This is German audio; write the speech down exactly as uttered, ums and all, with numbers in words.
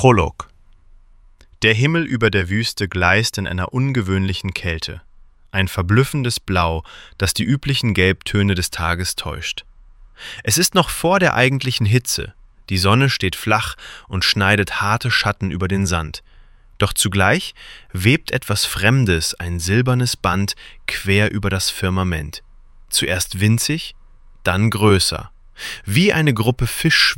Prolog. Der Himmel über der Wüste gleißt in einer ungewöhnlichen Kälte. Ein verblüffendes Blau, das die üblichen Gelbtöne des Tages täuscht. Es ist noch vor der eigentlichen Hitze. Die Sonne steht flach und schneidet harte Schatten über den Sand. Doch zugleich webt etwas Fremdes, ein silbernes Band, quer über das Firmament. Zuerst winzig, dann größer. Wie eine Gruppe Fischschwämme